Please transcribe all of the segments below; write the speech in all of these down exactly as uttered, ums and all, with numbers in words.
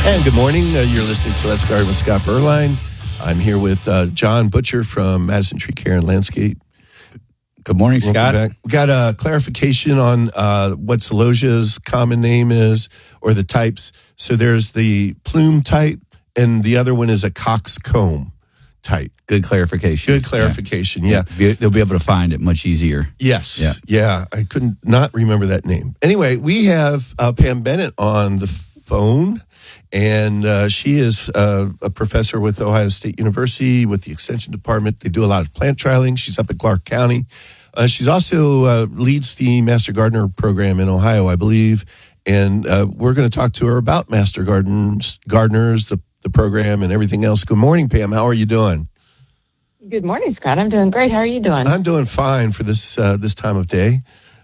And good morning. Uh, you're listening to Let's Garden with Scott Berline. I'm here with uh, John Butcher from Madison Tree Care and Landscape. Good morning, Welcome Scott. back. We got a clarification on uh, what celosia's common name is, or the types. So there's the plume type, and the other one is a coxcomb type. Good clarification. Good clarification, yeah. yeah. They'll be able to find it much easier. Yes, yeah. yeah. I couldn't not remember that name. Anyway, we have uh, Pam Bennett on the phone. And uh, she is uh, a professor with Ohio State University with the Extension Department. They do a lot of plant trialing. She's up in Clark County. Uh, she's also uh, leads the Master Gardener program in Ohio, I believe. And uh, we're going to talk to her about Master Gardens, Gardeners, the, the program, and everything else. Good morning, Pam. How are you doing? Good morning, Scott. I'm doing great. How are you doing? I'm doing fine for this uh, this time of day.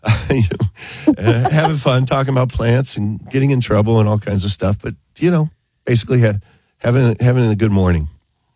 uh, having fun talking about plants and getting in trouble and all kinds of stuff, but you know, basically ha- having having a good morning,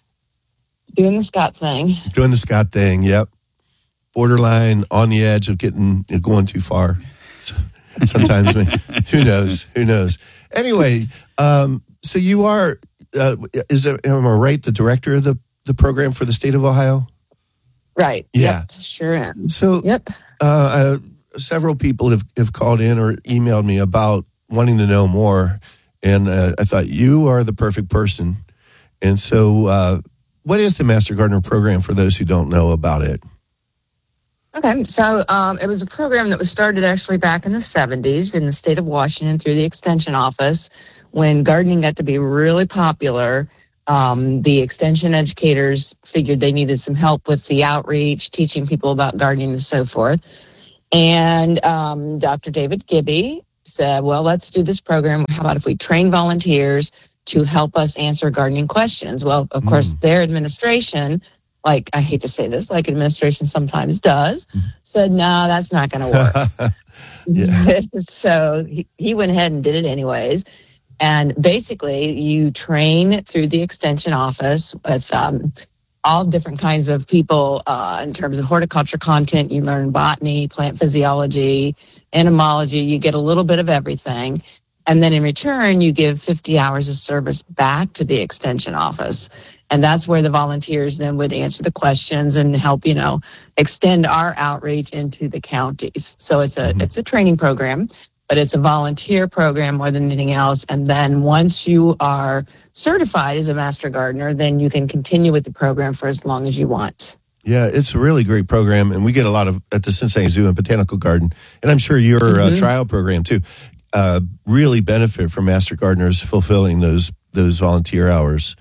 doing the Scott thing, doing the Scott thing. Yep, borderline on the edge of getting going too far. So, sometimes, who knows? Who knows? Anyway, um, so you are uh, is it, am I right? The director of the the program for the state of Ohio, right? Yeah, yep, sure am. So, yep. Uh, I, Several people have, have called in or emailed me about wanting to know more, and uh, I thought you are the perfect person. And so, uh, what is the Master Gardener program for those who don't know about it? Okay, so um, it was a program that was started actually back in the seventies in the state of Washington through the Extension Office. When gardening got to be really popular, um, the Extension educators figured they needed some help with the outreach, teaching people about gardening and so forth. And um, Doctor David Gibby said, well, let's do this program. How about if we train volunteers to help us answer gardening questions? Well, of mm. course, their administration, like, I hate to say this, like administration sometimes does, mm. said, no, that's not going to work. So he, he went ahead and did it anyways. And basically, you train through the Extension Office with um, all different kinds of people uh, in terms of horticulture content. You learn botany, plant physiology, entomology. You get a little bit of everything. And then in return, you give fifty hours of service back to the Extension Office. And that's where the volunteers then would answer the questions and help, you know, extend our outreach into the counties. So it's a, mm-hmm. it's a training program, but it's a volunteer program more than anything else. And then once you are certified as a Master Gardener, then you can continue with the program for as long as you want. Yeah, it's a really great program. And we get a lot of, at the Cincinnati Zoo and Botanical Garden, and I'm sure your mm-hmm. uh, trial program too, uh, really benefit from Master Gardeners fulfilling those those volunteer hours.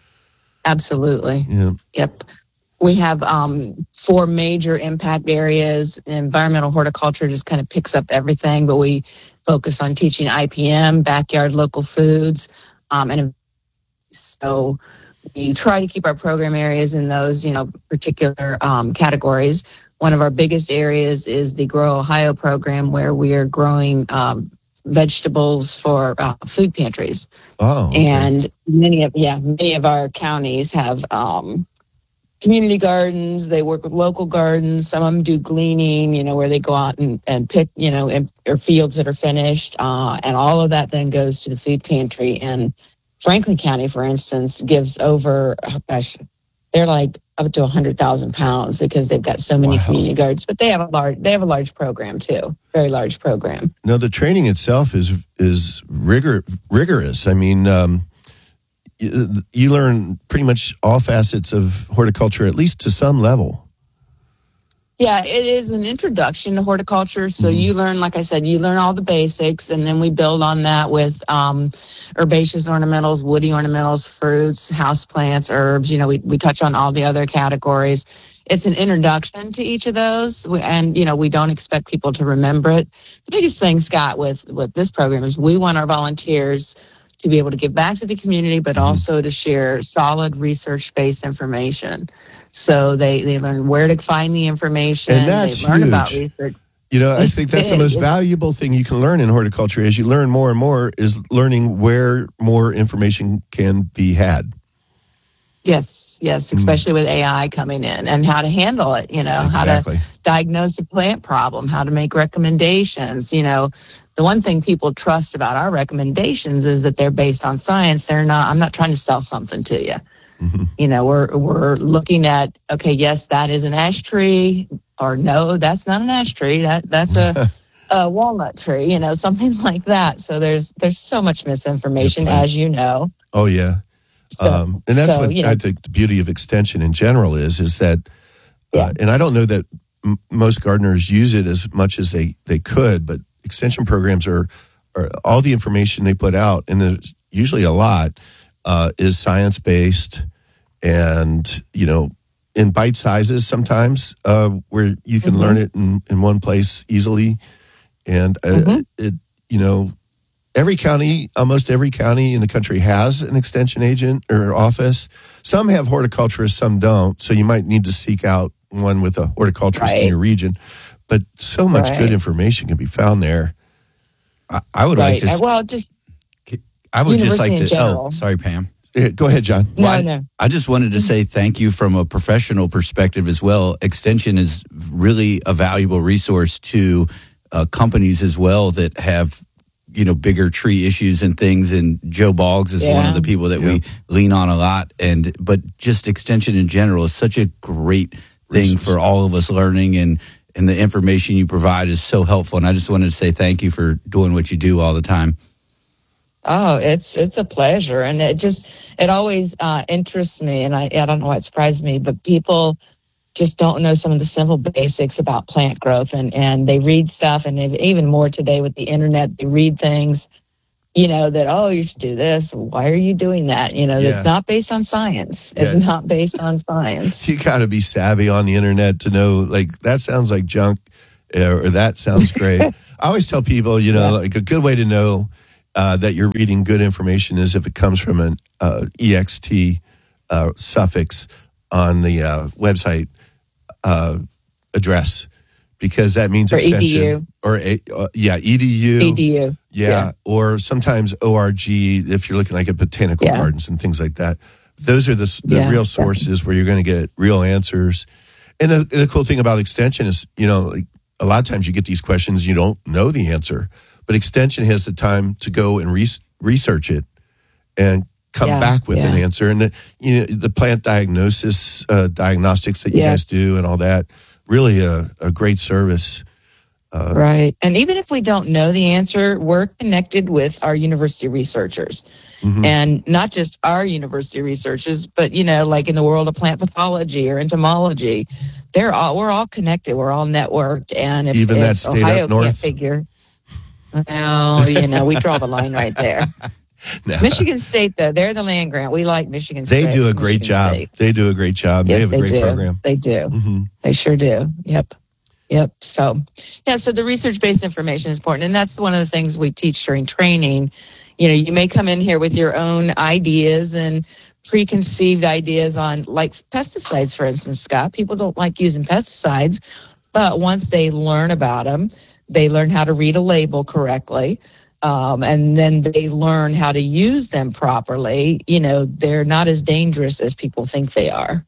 Absolutely. Yeah. Yep. We have um, four major impact areas. Environmental horticulture just kind of picks up everything, but we focus on teaching I P M, backyard local foods, um, and so we try to keep our program areas in those, you know, particular um, categories. One of our biggest areas is the Grow Ohio program, where we are growing um, vegetables for uh, food pantries. Oh, okay. And many of yeah, many of our counties have um, community gardens. They work with local gardens. Some of them do gleaning, you know, where they go out and, and pick, you know, in, or fields that are finished. Uh, and all of that then goes to the food pantry. And Franklin County, for instance, gives over, oh gosh, they're like up to one hundred thousand pounds because they've got so many wow. community gardens. But they have a large, they have a large program too, very large program. No, the training itself is is rigor rigorous. I mean, um, you, you learn pretty much all facets of horticulture, at least to some level. Yeah, it is an introduction to horticulture. So mm-hmm. you learn, like I said, you learn all the basics, and then we build on that with um, herbaceous ornamentals, woody ornamentals, fruits, houseplants, herbs. You know, we, we touch on all the other categories. It's an introduction to each of those, and, you know, we don't expect people to remember it. The biggest thing, Scott, with, with this program is we want our volunteers to be able to give back to the community, but mm-hmm. also to share solid research-based information. So they, they learn where to find the information. And that's they learn huge. About research. You know, I think that's the most valuable thing you can learn in horticulture. As you learn more and more, is learning where more information can be had. Yes, yes, especially mm. with A I coming in, and how to handle it, you know, exactly. how to diagnose a plant problem, how to make recommendations, you know, the one thing people trust about our recommendations is that they're based on science. They're not, I'm not trying to sell something to you. Mm-hmm. You know, we're, we're looking at, okay, yes, that is an ash tree, or no, that's not an ash tree. That that's a, a walnut tree, you know, something like that. So there's, there's so much misinformation, as you know. Oh yeah. So, um, and that's so, what you know, I think the beauty of extension in general is, is that, uh, yeah. and I don't know that m- most gardeners use it as much as they, they could, but extension programs are, are all the information they put out, and there's usually a lot, uh, is science-based and, you know, in bite sizes sometimes, uh, where you can mm-hmm. learn it in, in one place easily. And, uh, mm-hmm. it, you know, every county, almost every county in the country has an extension agent or office. Some have horticulturists, some don't. So you might need to seek out one with a horticulturist right. in your region. But so much right. good information can be found there. I, I would right. like to. Well, just I would just like to. General. Oh, sorry, Pam. Yeah, go ahead, John. No, well, no. I, I just wanted to say thank you from a professional perspective as well. Extension is really a valuable resource to uh, companies as well that have, you know, bigger tree issues and things. And Joe Boggs is yeah. one of the people that yeah. we lean on a lot. And but just extension in general is such a great thing resource for all of us learning, and and the information you provide is so helpful. And I just wanted to say thank you for doing what you do all the time. Oh, it's it's a pleasure, and it just it always uh, interests me, and I I don't know what surprised me, but people just don't know some of the simple basics about plant growth, and and they read stuff, and even more today with the internet, they read things, you know, that oh, you should do this. Why are you doing that? You know, yeah. it's not based on science. It's yeah. not based on science. You got to be savvy on the internet to know, like, that sounds like junk, or that sounds great. I always tell people, you know, yeah. like a good way to know Uh, that you're reading good information is if it comes from an uh, E X T uh, suffix on the uh, website uh, address, because that means or extension. E D U. Or a, uh, yeah, E D U. E D U. Yeah, yeah, or sometimes O R G if you're looking like at botanical yeah. gardens and things like that. Those are the, the yeah, real sources yeah. where you're going to get real answers. And the, the cool thing about extension is, you know, like a lot of times you get these questions, you don't know the answer. But extension has the time to go and re- research it and come yeah, back with yeah. an answer. And the, you know, the plant diagnosis, uh, diagnostics that you yes. guys do and all that, really a, a great service. Uh, right. And even if we don't know the answer, we're connected with our university researchers. Mm-hmm. And not just our university researchers, but, you know, like in the world of plant pathology or entomology, they're all, we're all connected. We're all networked. And if, even if that state Ohio up north. can't figure... Well, you know, we draw the line right there. No. Michigan State, though, they're the land grant. We like Michigan State. They do a great Michigan job. State. They do a great job. Yes, they have a they great do. program. They do. Mm-hmm. They sure do. Yep. Yep. So, yeah, so the research-based information is important. And that's one of the things we teach during training. You know, you may come in here with your own ideas and preconceived ideas on, like, pesticides, for instance, Scott. People don't like using pesticides, but once they learn about them, they learn how to read a label correctly, um, and then they learn how to use them properly. You know, they're not as dangerous as people think they are.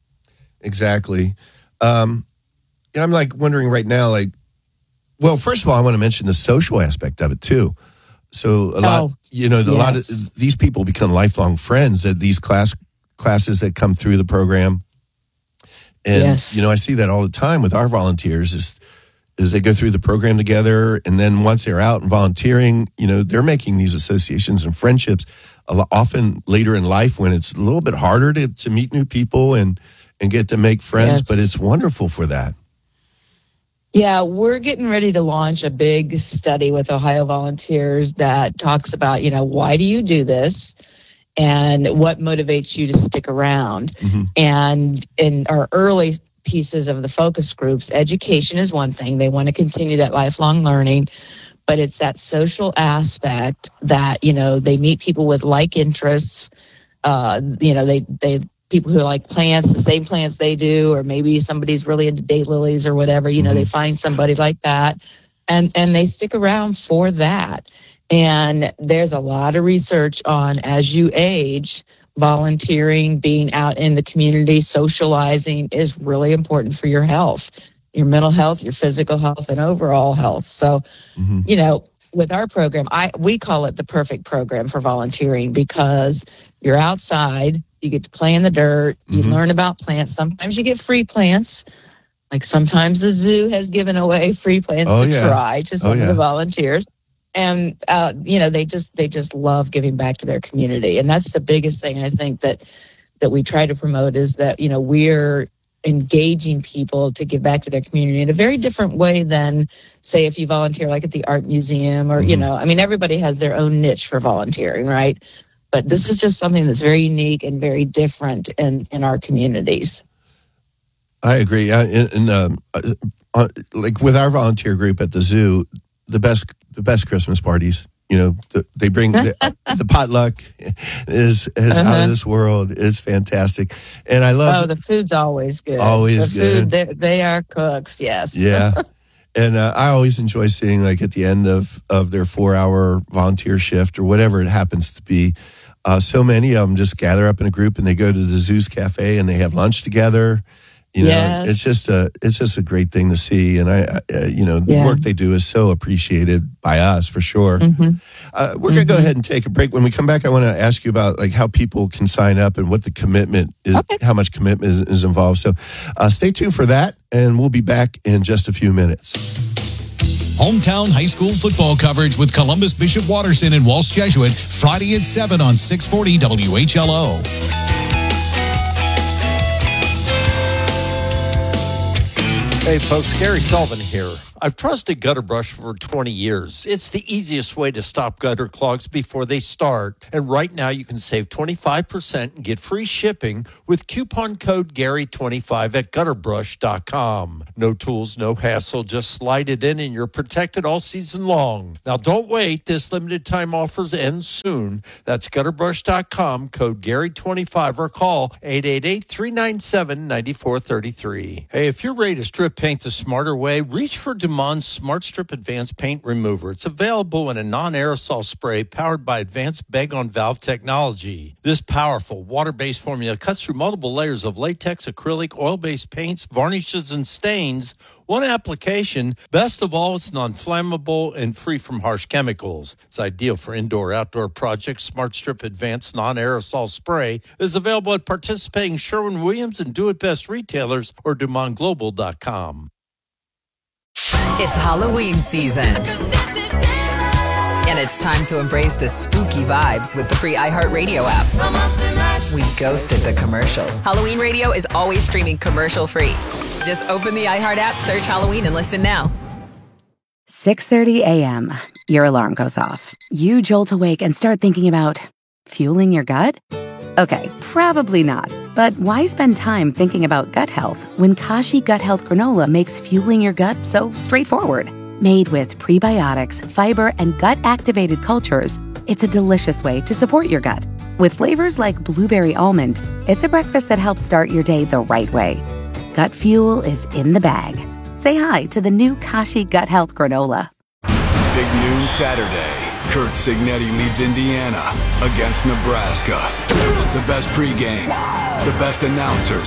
Exactly. Um, and I'm like wondering right now, like, well, first of all, I want to mention the social aspect of it too. So a lot, oh, you know, a yes. lot of these people become lifelong friends at these class classes that come through the program. And, yes. you know, I see that all the time with our volunteers is, is they go through the program together. And then once they're out and volunteering, you know, they're making these associations and friendships a lot, often later in life when it's a little bit harder to, to meet new people and, and get to make friends. Yes. But it's wonderful for that. Yeah, we're getting ready to launch a big study with Ohio Volunteers that talks about, you know, why do you do this and what motivates you to stick around? Mm-hmm. And in our early pieces of the focus groups, education is one thing. They want to continue that lifelong learning, but it's that social aspect that, you know, they meet people with like interests. Uh, you know, they, they, people who like plants, the same plants they do, or maybe somebody's really into daylilies or whatever, you know, mm-hmm. they find somebody like that and, and they stick around for that. And there's a lot of research on as you age, volunteering, being out in the community, socializing is really important for your health, your mental health, your physical health, and overall health. So, mm-hmm. you know, with our program, I we call it the perfect program for volunteering because you're outside, you get to play in the dirt, you mm-hmm. learn about plants. Sometimes you get free plants. Like sometimes the zoo has given away free plants oh, to yeah. try to some oh, yeah. of the volunteers. And, uh, you know, they just they just love giving back to their community. And that's the biggest thing I think that that we try to promote is that, you know, we're engaging people to give back to their community in a very different way than, say, if you volunteer like at the art museum or, mm-hmm. you know, I mean, everybody has their own niche for volunteering, right? But this is just something that's very unique and very different in, in our communities. I agree. Uh, and, and um, uh, like with our volunteer group at the zoo, the best the best Christmas parties. You know, the, they bring the, the potluck is is uh-huh. out of this world. It's fantastic, and I love. Oh, the food's always good. Always the good. Food, they, they are cooks. Yes. Yeah, and uh, I always enjoy seeing like at the end of of their four hour volunteer shift or whatever it happens to be. Uh, so many of them just gather up in a group and they go to the Zoo's Cafe and they have lunch together. You know, yes. it's just a it's just a great thing to see, and I, uh, you know, the yeah. work they do is so appreciated by us for sure. Mm-hmm. Uh, we're gonna mm-hmm. go ahead and take a break. When we come back, I want to ask you about like how people can sign up and what the commitment is, okay. how much commitment is, is involved. So, uh, stay tuned for that, and we'll be back in just a few minutes. Hometown high school football coverage with Columbus Bishop Watterson and Walsh Jesuit Friday at seven on six forty W H L O. Hey folks, Gary Sullivan here. I've trusted Gutter Brush for twenty years. It's the easiest way to stop gutter clogs before they start. And right now you can save twenty-five percent and get free shipping with coupon code Gary twenty-five at gutter brush dot com. No tools, no hassle. Just slide it in and you're protected all season long. Now don't wait. This limited time offers end soon. That's gutter brush dot com, code Gary twenty-five, or call eight eight eight, three nine seven, nine four three three. Hey, if you're ready to strip paint the smarter way, reach for Dumon's Smart Strip Advanced Paint Remover. It's available in a non-aerosol spray powered by advanced bag-on-valve technology. This powerful water-based formula cuts through multiple layers of latex, acrylic, oil-based paints, varnishes, and stains. One application. Best of all, it's non-flammable and free from harsh chemicals. It's ideal for indoor-outdoor projects. Smart Strip Advanced Non-Aerosol Spray is available at participating Sherwin-Williams and Do It Best retailers or Dumont Global dot com. It's Halloween season. And it's time to embrace the spooky vibes with the free iHeartRadio app. We ghosted the commercials. Halloween radio is always streaming commercial-free. Just open the iHeart app, search Halloween, and listen now. six thirty a.m. Your alarm goes off. You jolt awake and start thinking about fueling your gut? Okay, probably not. But why spend time thinking about gut health when Kashi Gut Health Granola makes fueling your gut so straightforward? Made with prebiotics, fiber, and gut-activated cultures, it's a delicious way to support your gut. With flavors like blueberry almond, it's a breakfast that helps start your day the right way. Gut fuel is in the bag. Say hi to the new Kashi Gut Health Granola. Big noon Saturday. Kurt Signetti leads Indiana against Nebraska. The best pregame, the best announcers.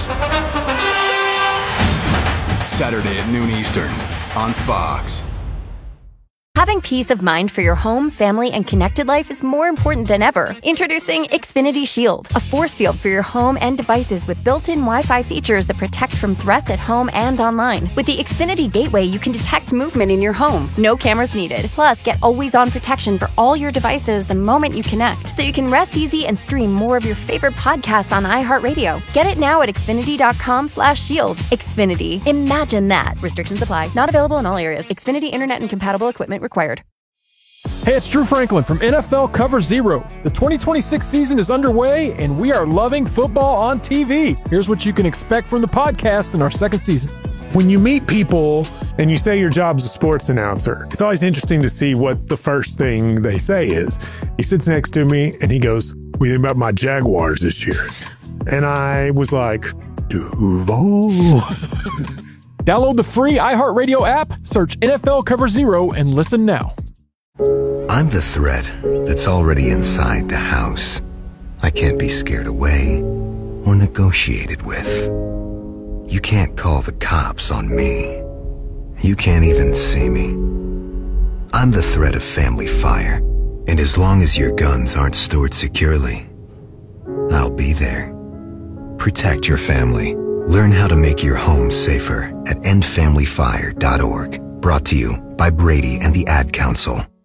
Saturday at noon Eastern on Fox. Having peace of mind for your home, family, and connected life is more important than ever. Introducing Xfinity Shield, a force field for your home and devices with built-in Wi-Fi features that protect from threats at home and online. With the Xfinity Gateway, you can detect movement in your home. No cameras needed. Plus, get always-on protection for all your devices the moment you connect, so you can rest easy and stream more of your favorite podcasts on iHeartRadio. Get it now at xfinity.com slash shield. Xfinity. Imagine that. Restrictions apply. Not available in all areas. Xfinity Internet and compatible equipment required. Hey, it's Drew Franklin from N F L Cover Zero. The twenty twenty-six season is underway, and we are loving football on T V. Here's what you can expect from the podcast in our second season. When you meet people and you say your job's a sports announcer, it's always interesting to see what the first thing they say is. He sits next to me, and he goes, "What do you think about my Jaguars this year?" And I was like, Duval. Download the free iHeartRadio app, search N F L Cover Zero, and listen now. I'm the threat that's already inside the house. I can't be scared away or negotiated with. You can't call the cops on me. You can't even see me. I'm the threat of family fire, and as long as your guns aren't stored securely, I'll be there. Protect your family. Learn how to make your home safer at end family fire dot org. Brought to you by Brady and the Ad Council.